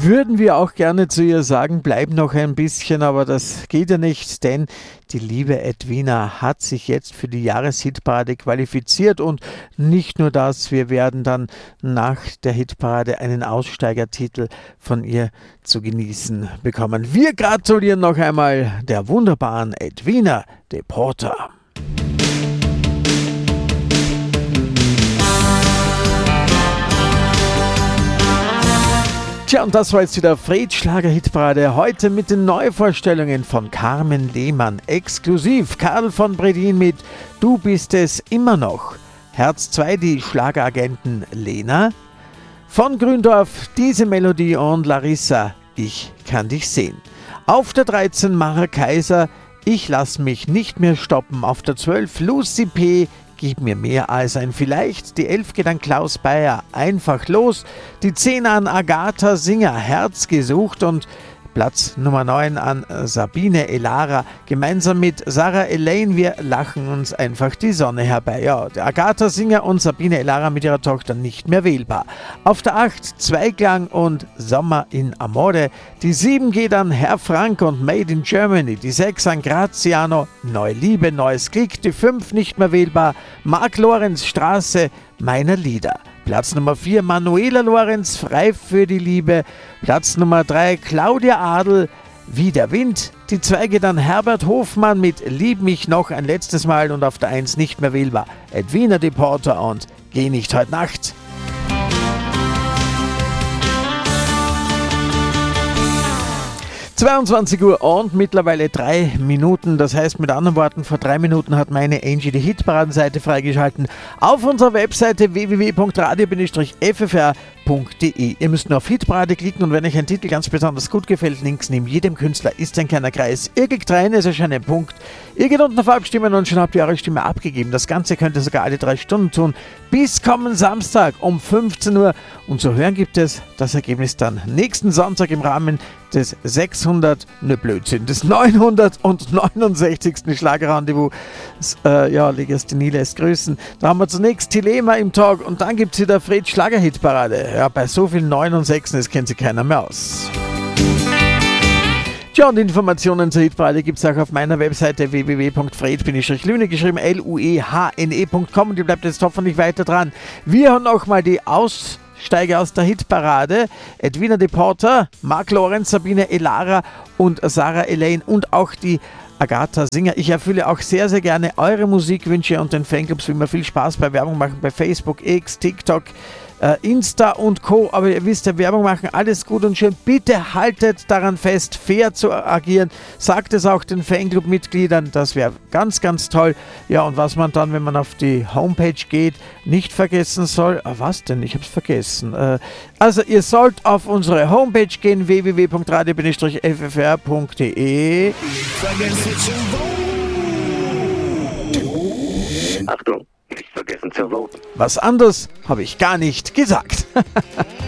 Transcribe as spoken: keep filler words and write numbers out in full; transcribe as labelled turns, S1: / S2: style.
S1: würden wir auch gerne zu ihr sagen, bleib noch ein bisschen, aber das geht ja nicht, denn die liebe Edwina hat sich jetzt für die Jahreshitparade qualifiziert und nicht nur das, wir werden dann nach der Hitparade einen Aussteigertitel von ihr zu genießen bekommen. Wir gratulieren noch einmal der wunderbaren Edwina de Porter. Tja, und das war jetzt wieder Fred Schlager Hitparade. Heute mit den Neuvorstellungen von Carmen Lehmann. Exklusiv Karl von Bredin mit Du bist es immer noch. Herz zwei, die Schlageragenten Lena. Von Gründorf diese Melodie und Larissa, Ich kann dich sehen. Auf der dreizehn Mara Kaiser, Ich lass mich nicht mehr stoppen. Auf der zwölf Lucy P., Gib mir mehr als ein Vielleicht. Die elf geht an Klaus Bayer, Einfach los. Die zehn an Agatha Singer, Herz gesucht. Und Platz Nummer neun an Sabine Elara, gemeinsam mit Sarah Elaine, wir lachen uns einfach die Sonne herbei. Ja, Agatha Singer und Sabine Elara mit ihrer Tochter nicht mehr wählbar. Auf der acht Zweiklang und Sommer in Amore. Die sieben geht an Herr Frank und Made in Germany. Die sechs an Graziano, Neue Liebe, Neues Glück. Die fünf nicht mehr wählbar, Mark Lorenz, Straße meiner Lieder. Platz Nummer vier, Manuela Lorenz, Frei für die Liebe. Platz Nummer drei, Claudia Adl, Wie der Wind. Die zwei geht an Herbert Hofmann mit Lieb mich noch ein letztes Mal. Und auf der eins nicht mehr wählbar, Edwina de Porter und Geh nicht heute Nacht. zweiundzwanzig Uhr und mittlerweile drei Minuten. Das heißt mit anderen Worten, vor drei Minuten hat meine Angie die Hitparadenseite freigeschalten auf unserer Webseite w w w punkt radio f f r punkt d e. Ihr müsst nur auf Hitparade klicken und wenn euch ein Titel ganz besonders gut gefällt, links neben jedem Künstler ist ein kleiner Kreis. Ihr klickt rein, es erscheint ein Punkt. Ihr geht unten auf Abstimmen und schon habt ihr eure Stimme abgegeben. Das Ganze könnt ihr sogar alle drei Stunden tun. Bis kommenden Samstag um fünfzehn Uhr. Und zu hören gibt es das Ergebnis dann nächsten Sonntag im Rahmen des sechshundert, ne Blödsinn, des neunhundertneunundsechzigsten Schlagerrendezvous. Äh, ja, Legasthenie lässt grüßen. Da haben wir zunächst Tilema im Talk und dann gibt es wieder Fred Schlager Hitparade. Ja, bei so vielen Neun und Sechsen, das kennt sich keiner mehr aus. Tja, und Informationen zur Hitparade gibt es auch auf meiner Webseite w w w punkt fred-lüne, geschrieben L U E H N E punkt com und ihr bleibt jetzt hoffentlich weiter dran. Wir haben nochmal die Aussteiger aus der Hitparade. Edwina de Porter, Mark Lorenz, Sabine Elara und Sarah Elaine und auch die Agatha Singer. Ich erfülle auch sehr, sehr gerne eure Musikwünsche und den Fanclubs wie immer viel Spaß bei Werbung machen bei Facebook, X, TikTok, äh, Insta und Co. Aber ihr wisst ja, Werbung machen, alles gut und schön. Bitte haltet daran fest, fair zu agieren. Sagt es auch den Fanclub-Mitgliedern, das wäre ganz, ganz toll. Ja, und was man dann, wenn man auf die Homepage geht, nicht vergessen soll. Ah, was denn? Ich hab's vergessen. Äh, also, ihr sollt auf unsere Homepage gehen, w w w punkt radio f f r punkt d e.
S2: Achtung, nicht vergessen zu voten.
S1: Was anderes habe ich gar nicht gesagt.